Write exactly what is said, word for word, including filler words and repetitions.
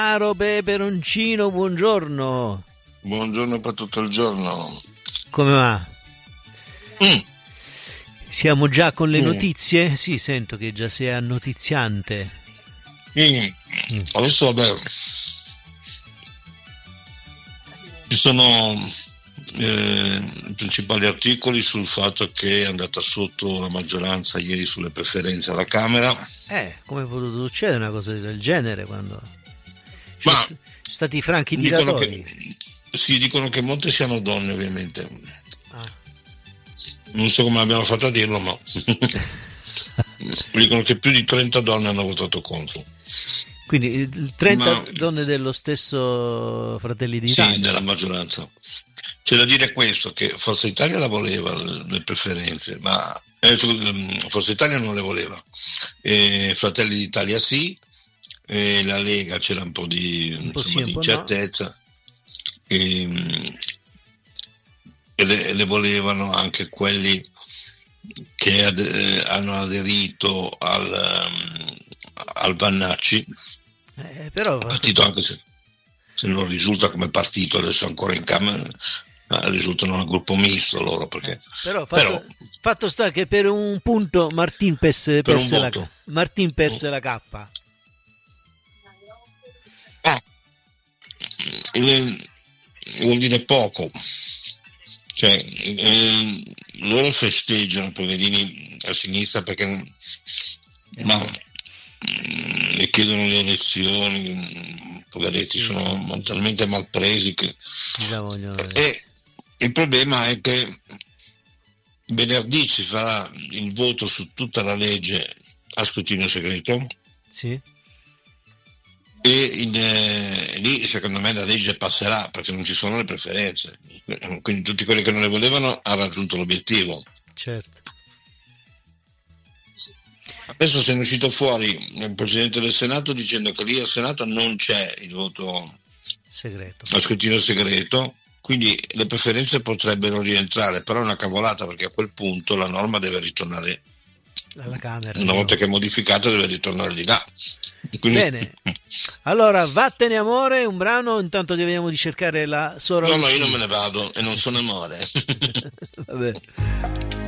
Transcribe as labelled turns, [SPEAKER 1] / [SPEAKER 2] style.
[SPEAKER 1] Caro Peperoncino, buongiorno.
[SPEAKER 2] Buongiorno per tutto il giorno.
[SPEAKER 1] Come va?
[SPEAKER 2] Mm.
[SPEAKER 1] Siamo già con le
[SPEAKER 2] Mm.
[SPEAKER 1] notizie? Sì, sento che già sei annotiziante.
[SPEAKER 2] Mm.
[SPEAKER 1] Mm.
[SPEAKER 2] Adesso vabbè, ci sono eh, i principali articoli sul fatto che è andata sotto la maggioranza ieri sulle preferenze alla Camera.
[SPEAKER 1] Eh, come è potuto succedere una cosa del genere quando ci
[SPEAKER 2] Ma
[SPEAKER 1] sono st- stati i franchi
[SPEAKER 2] dicono
[SPEAKER 1] tiratori?
[SPEAKER 2] che, sì, dicono che molte siano donne, ovviamente.
[SPEAKER 1] Ah.
[SPEAKER 2] Non so come abbiamo fatto a dirlo, ma dicono che più di trenta donne hanno votato contro.
[SPEAKER 1] Quindi il trenta
[SPEAKER 2] Ma-
[SPEAKER 1] donne dello stesso Fratelli
[SPEAKER 2] Sì,
[SPEAKER 1] d'Italia.
[SPEAKER 2] della maggioranza. C'è da dire questo, che Forza Italia la voleva le le preferenze, ma eh, scusa, Forza Italia non le voleva. Eh, Fratelli d'Italia sì, e la Lega c'era un po' di,
[SPEAKER 1] Un po'
[SPEAKER 2] insomma,
[SPEAKER 1] sì, un
[SPEAKER 2] di
[SPEAKER 1] po' no.
[SPEAKER 2] incertezza. E, e le, le volevano anche quelli che ade- eh, hanno aderito al, um, al Vannacci,
[SPEAKER 1] Eh, però
[SPEAKER 2] partito, anche se, se non risulta come partito adesso ancora in Camera, ma risultano un gruppo misto loro, perché
[SPEAKER 1] Però fatto,
[SPEAKER 2] però-
[SPEAKER 1] fatto sta che per un punto Martin perse,
[SPEAKER 2] Per un
[SPEAKER 1] perse la,
[SPEAKER 2] voto.
[SPEAKER 1] Martin perse la K.
[SPEAKER 2] ah, eh, vuol dire poco, cioè eh, loro festeggiano, poverini a sinistra, perché ma mm, le chiedono le elezioni, mm, poveretti,
[SPEAKER 1] Sì,
[SPEAKER 2] sono
[SPEAKER 1] sì.
[SPEAKER 2] talmente mal presi che
[SPEAKER 1] Già vogliono vedere.
[SPEAKER 2] e il problema è che venerdì si farà il voto su tutta la legge a scrutinio segreto
[SPEAKER 1] Sì?
[SPEAKER 2] e in, eh, lì secondo me la legge passerà, perché non ci sono le preferenze, quindi tutti quelli che non le volevano hanno raggiunto l'obiettivo.
[SPEAKER 1] Certo.
[SPEAKER 2] Adesso se ne è uscito fuori il Presidente del Senato dicendo che lì al Senato non c'è il voto
[SPEAKER 1] Segreto.
[SPEAKER 2] a scrutinio segreto, quindi le preferenze potrebbero rientrare, però è una cavolata, perché a quel punto la norma deve ritornare,
[SPEAKER 1] Alla Camera.
[SPEAKER 2] una
[SPEAKER 1] no?
[SPEAKER 2] volta che è modificata deve ritornare di là. Quindi,
[SPEAKER 1] Bene. Allora, Vattene amore, un brano, intanto che vediamo di cercare la Sora
[SPEAKER 2] no, no, io
[SPEAKER 1] Lucia.
[SPEAKER 2] non me ne vado e non sono amore.
[SPEAKER 1] Vabbè.